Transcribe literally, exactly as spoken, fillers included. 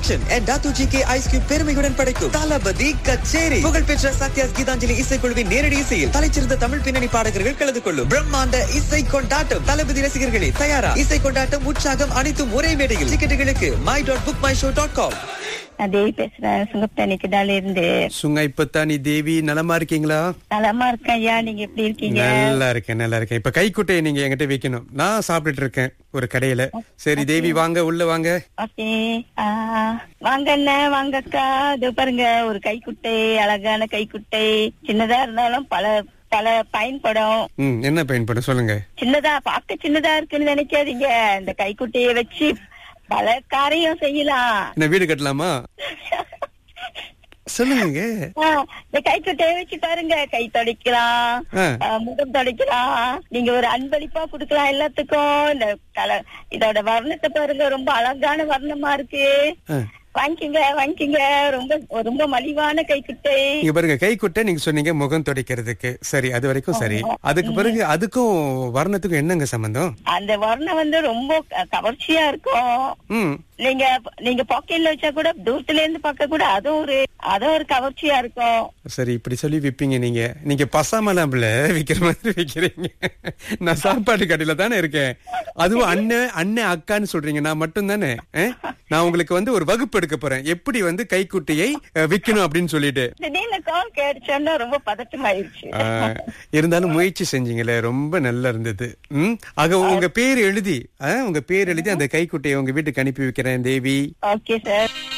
Production and Tattva G K ice cube பெருமையுடன் படைக்கும் தளபதி கச்சேரி. புகழ்பெற்ற சத்யாஸ் கீதாஞ்சலி இசைக்குழுவின் நேரடி இசையில் தலைச்சிறந்த தமிழ் பின்னணி பாடகர்கள் கலந்து கொள்ளும் பிரம்மாண்ட இசை கொண்டாட்டம். தளபதி ரசிகர்களே தயாரா? இசை கொண்டாட்டம், உற்சாகம் அனைத்தும் ஒரே மேடையில். டிக்கெட்டுகளுக்கு my dot book my show dot com. தேவி பேசுறேன், சுங்கப்பட்டாணி கிடால இருந்து. சுங்கைப்பத்தானி தேவி, நலமா இருக்கீங்களா? நலமா இருக்கேன் ஐயா, நீங்க எப்படி இருக்கீங்க? நல்லா இருக்கேன், நல்லா இருக்கேன். இப்ப கைக்குட்டையை நீங்க என்கிட்ட வைக்கணும். நான் சாப்பிட்டுட்டு இருக்கேன் ஒரு கடையில. சரி தேவி, வாங்க உள்ள வாங்க. ஓகே, வாங்க அண்ணா, வாங்க அக்கா. இது பாருங்க, ஒரு கைக்குட்டை, அழகான கைக்குட்டை. சின்னதா இருந்தாலும் பல பல பயன்படும். ம், என்ன பயன்படும் சொல்லுங்க. சின்னதா பார்க்க சின்னதா இருக்குன்னு நினைக்காதீங்க. இந்த கைக்குட்டையை வச்சு பல காரியம் செய்யலாம். என்ன வீடு கட்டலாமா? சொல்லுங்க. இந்த கைக்குட்டையை வச்சு பாருங்க, கை துடைக்கலாம், முகம் துடைக்கலாம். நீங்க ஒரு அன்பளிப்பா குடுக்கலாம் எல்லாத்துக்கும். இந்த கலர், இதோட வர்ணத்தை பாருங்க, ரொம்ப அழகான வர்ணமா இருக்கு. வாங்கிங்க வாங்கிங்க. ரொம்ப ரொம்ப மலிவான கைக்குட்டை. இங்க பாருங்க, கைக்குட்டை நீங்க சொன்னீங்க முகம் துடைக்கிறதுக்கு. சரி, அது வரைக்கும் சரி. அதுக்கு பிறகு அதுக்கும் வர்ணத்துக்கும் என்னங்க சம்பந்தம்? அந்த வர்ணம் வந்து ரொம்ப கவர்ச்சியா இருக்கும். நீங்க நீங்க பாக்கெட்ல வச்சா கூட, தூரத்துல இருந்து பார்க்க கூட அது ஒரு அது ஒரு கவர்ச்சியா இருக்கும். சரி, இப்படி சொல்லி விப்பீங்க நீங்க. நீங்க பசாமலாம்புல விக்கிற மாதிரி விக்கிறீங்க. நான் சாப்பாடு கடையில தானே இருக்கேன். அதுவும் அண்ணன் அண்ணன் அக்கான்னு சொல்றீங்க. நான் மட்டும் தானே. நான் உங்களுக்கு வந்து ஒரு வகுப்பு எடுக்க போறேன், எப்படி வந்து கைக்குட்டையை விக்கணும் அப்படின்னு சொல்லிட்டு. கால் கேட்டுச்சோன்னா ரொம்ப பதட்டமாயிருச்சு. இருந்தாலும் முயற்சி செஞ்சீங்களே, ரொம்ப நல்லா இருந்தது. ம், ஆக உங்க பேர் எழுதி உங்க பேர் எழுதி அந்த கைக்குட்டையை உங்க வீட்டுக்கு அனுப்பி வைக்கிறேன் தேவி. Okay sir.